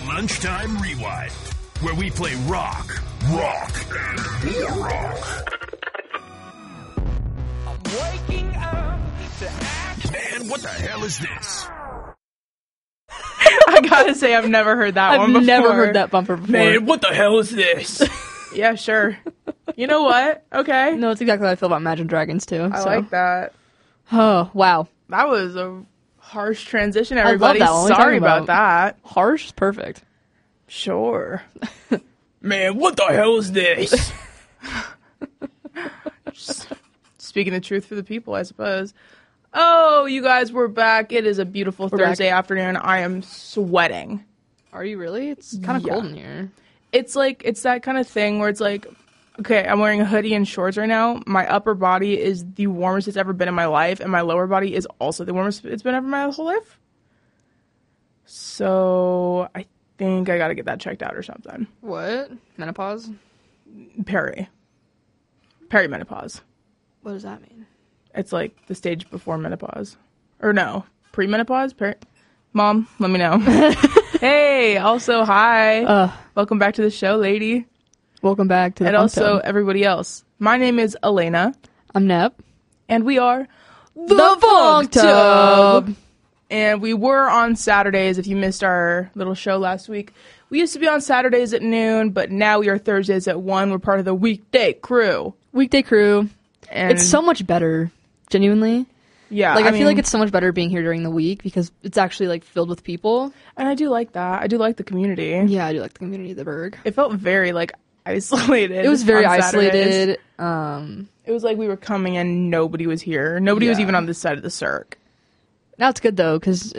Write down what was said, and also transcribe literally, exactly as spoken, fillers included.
Lunchtime Rewind, where we play rock, rock, and more rock. I'm waking up to act. Man, what the hell is this? I gotta say, I've never heard that I've one before. I've never heard that bumper before. Man, what the hell is this? Yeah, sure. You know what? Okay. No, it's exactly how I feel about Imagine Dragons, too. I so. like that. Oh, wow. That was a harsh transition, love everybody. that one. What are we Sorry talking about about? that. Harsh is perfect. Sure. Man, what the hell is this? Just speaking the truth for the people, I suppose. Oh, you guys, we're back. It is a beautiful We're Thursday back. afternoon. I am sweating. Are you really? It's kind of Yeah. cold in here. It's like, it's that kind of thing where it's like, okay, I'm wearing a hoodie and shorts right now. My upper body is the warmest it's ever been in my life, and my lower body is also the warmest it's been ever in my whole life. So I think I gotta get that checked out or something. What? Menopause? Peri. Perimenopause. What does that mean? It's like the stage before menopause. Or no, premenopause? Peri- Mom, let me know. Hey, also, hi. Uh, Welcome back to the show, lady. welcome back to the And Funk also, Tub. everybody else. My name is Elena, I'm Nep. and we are The Funk Tub. And we were on Saturdays, if you missed our little show last week. We used to be on Saturdays at noon, but now we are Thursdays at one. We're part of the weekday crew. Weekday crew. And It's so much better, genuinely. yeah, Like, I, mean, feel like it's so much better being here during the week because it's actually, like, filled with people. and I do like that. I do like the community. Yeah, I do like the community of the Berg. It felt very like isolated. It was very on Saturdays. isolated. Um, It was like we were coming and nobody was here. Nobody was Yeah. even on this side of the circ. now it's good, though, because